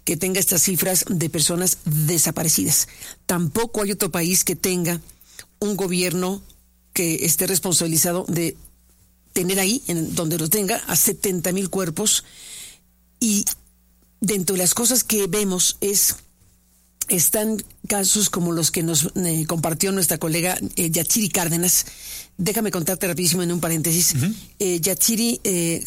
que tenga estas cifras de personas desaparecidas. Tampoco hay otro país que tenga un gobierno que esté responsabilizado de tener ahí, en donde los tenga, a 70,000 cuerpos. Y dentro de las cosas que vemos están casos como los que nos compartió nuestra colega Yatziri Cárdenas. Déjame contarte rapidísimo en un paréntesis. Yatziri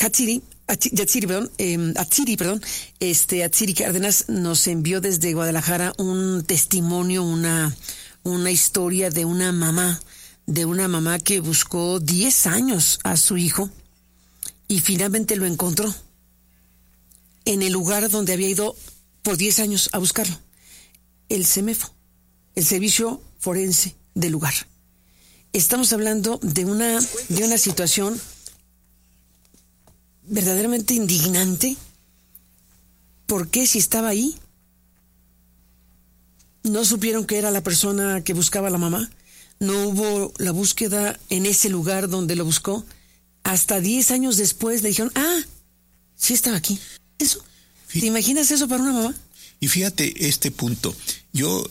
Cárdenas nos envió desde Guadalajara un testimonio, una historia de una mamá que buscó 10 años a su hijo y finalmente lo encontró en el lugar donde había ido por 10 años a buscarlo. El CEMEFO, el Servicio Forense del lugar. Estamos hablando de una situación verdaderamente indignante. ¿Por qué, si estaba ahí, no supieron que era la persona que buscaba a la mamá? No hubo la búsqueda en ese lugar donde lo buscó. Hasta 10 años después le dijeron, sí estaba aquí. Eso. ¿Te imaginas eso para una mamá? Y fíjate este punto. Yo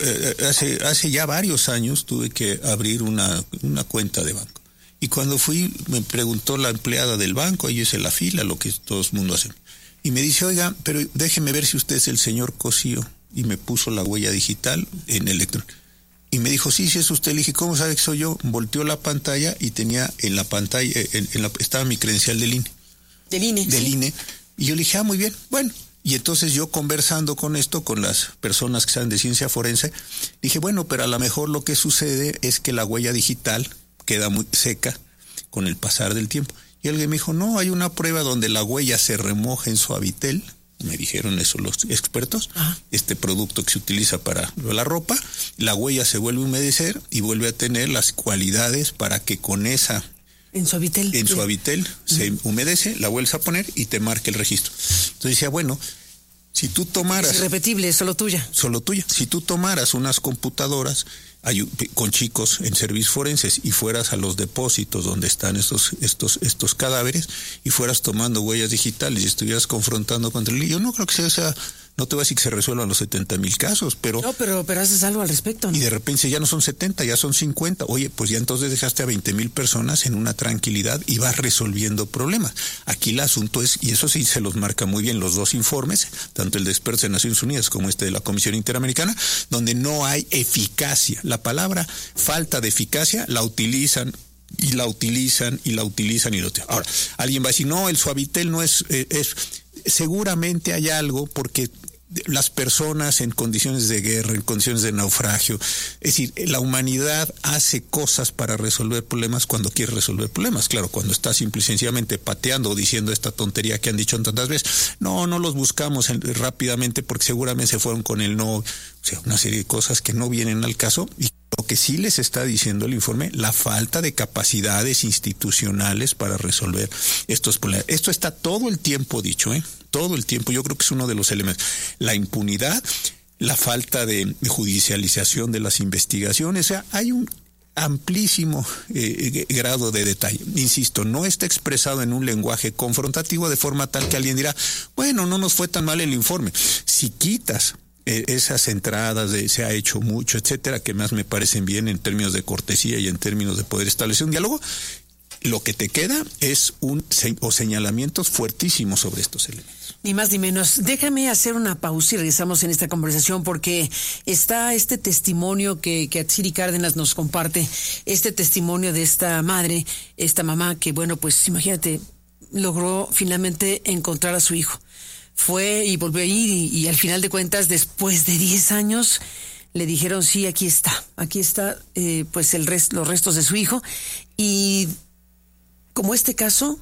hace ya varios años tuve que abrir una cuenta de banco. Y cuando fui, me preguntó la empleada del banco, ahí hice la fila, lo que todo el mundo hace. Y me dice, oiga, pero déjeme ver si usted es el señor Cosío. Y me puso la huella digital en electron. Y me dijo, sí es usted. Le dije, ¿cómo sabe que soy yo? Volteó la pantalla y tenía en la pantalla, estaba mi credencial del INE. Del INE. Del INE. Y yo le dije, muy bien, bueno. Y entonces yo conversando con las personas que saben de ciencia forense, dije, bueno, pero a lo mejor lo que sucede es que la huella digital queda muy seca con el pasar del tiempo. Y alguien me dijo, no, hay una prueba donde la huella se remoja en Suavitel. Me dijeron eso los expertos. Este producto que se utiliza para la ropa, la huella se vuelve a humedecer y vuelve a tener las cualidades para que con esa... En Suavitel se humedece, la vuelves a poner y te marca el registro. Entonces decía, bueno, si tú tomaras... Es irrepetible, es solo tuya. Solo tuya. Si tú tomaras unas computadoras con chicos en servicios forenses y fueras a los depósitos donde están estos cadáveres y fueras tomando huellas digitales y estuvieras confrontando contra yo no creo que sea no te voy a decir que se resuelvan los 70,000 casos, pero... No, pero haces algo al respecto, ¿no? Y de repente ya no son 70, ya son 50. Oye, pues ya entonces dejaste a 20,000 personas en una tranquilidad y vas resolviendo problemas. Aquí el asunto es, y eso sí se los marca muy bien los dos informes, tanto el de expertos de Naciones Unidas como este de la Comisión Interamericana, donde no hay eficacia. La palabra falta de eficacia la utilizan y la utilizan. Ahora, alguien va a decir, no, el Suavitel no es seguramente hay algo porque las personas en condiciones de guerra, en condiciones de naufragio, es decir, la humanidad hace cosas para resolver problemas cuando quiere resolver problemas. Claro, cuando está simple y sencillamente pateando o diciendo esta tontería que han dicho tantas veces, no los buscamos rápidamente porque seguramente se fueron con el no, o sea, una serie de cosas que no vienen al caso. Y lo que sí les está diciendo el informe, la falta de capacidades institucionales para resolver estos problemas. Esto está todo el tiempo dicho, todo el tiempo. Yo creo que es uno de los elementos. La impunidad, la falta de judicialización de las investigaciones. O sea, hay un amplísimo grado de detalle. Insisto, no está expresado en un lenguaje confrontativo de forma tal que alguien dirá, bueno, no nos fue tan mal el informe. Si quitas esas entradas de se ha hecho mucho, etcétera, que más me parecen bien en términos de cortesía y en términos de poder establecer un diálogo, lo que te queda es señalamientos fuertísimos sobre estos elementos. Ni más ni menos. Déjame hacer una pausa y regresamos en esta conversación porque está este testimonio que Yatziri Cárdenas nos comparte, este testimonio de esta madre, esta mamá que, bueno, pues imagínate, logró finalmente encontrar a su hijo. Fue y volvió a ir y al final de cuentas, después de 10 años, le dijeron, sí, aquí está, pues los restos de su hijo. Y como este caso,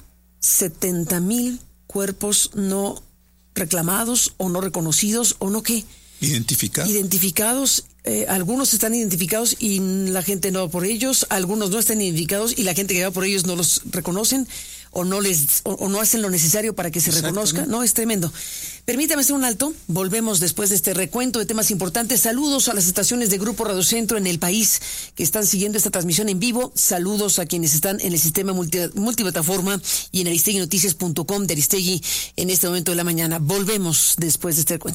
70,000 cuerpos no reclamados o no reconocidos o no qué. Identificados. Algunos están identificados y la gente no va por ellos, algunos no están identificados y la gente que va por ellos no los reconocen o no hacen lo necesario para que se reconozca. No, es tremendo. Permítame hacer un alto. Volvemos después de este recuento de temas importantes. Saludos a las estaciones de Grupo Radio Centro en el país que están siguiendo esta transmisión en vivo. Saludos a quienes están en el sistema multiplataforma y en aristeguinoticias.com de Aristegui en este momento de la mañana. Volvemos después de este recuento.